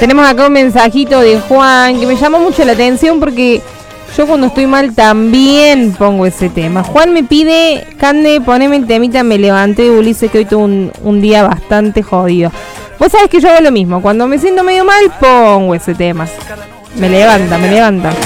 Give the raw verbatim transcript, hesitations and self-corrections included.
tenemos acá un mensajito de Juan que me llamó mucho la atención porque yo cuando estoy mal también pongo ese tema. Juan me pide, Cande, poneme el temita, me levanté, Ulises, que hoy tuve un, un día bastante jodido. Vos sabés que yo hago lo mismo, cuando me siento medio mal pongo ese tema. Me levanta, me levanta.